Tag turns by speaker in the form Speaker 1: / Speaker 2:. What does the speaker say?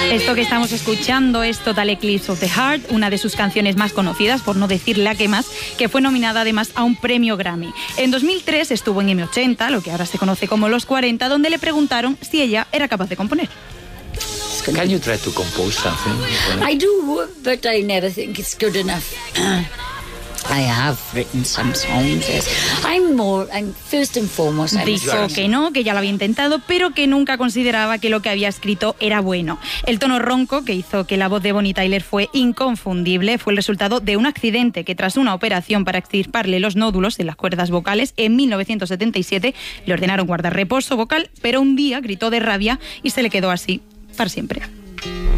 Speaker 1: Esto que estamos escuchando es Total Eclipse of the Heart, una de sus canciones más conocidas, por no decir la que más, que fue nominada además a un premio Grammy. En 2003 estuvo en M80, lo que ahora se conoce como los 40, donde le preguntaron si ella era capaz de componer.
Speaker 2: Can you try to compose something?
Speaker 3: I do, but I never think it's good enough. I have written some songs, yes. I'm first and foremost.
Speaker 1: Dijo que no, que ya lo había intentado, pero que nunca consideraba que lo que había escrito era bueno. El tono ronco que hizo que la voz de Bonnie Tyler fue inconfundible fue el resultado de un accidente que, tras una operación para extirparle los nódulos en las cuerdas vocales en 1977, le ordenaron guardar reposo vocal, pero un día gritó de rabia y se le quedó así para siempre.